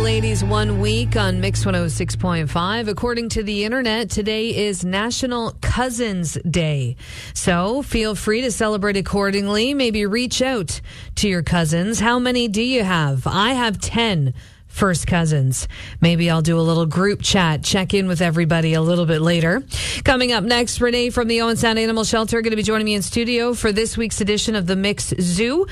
ladies 1 week on Mix 106.5. According to the internet, today is National Cousins Day. So feel free to celebrate accordingly. Maybe reach out to your cousins. How many do you have? I have 10 first cousins. Maybe I'll do a little group chat, check in with everybody a little bit later. Coming up next, Renee from the Owen Sound Animal Shelter going to be joining me in studio for this week's edition of the Mix Zoo.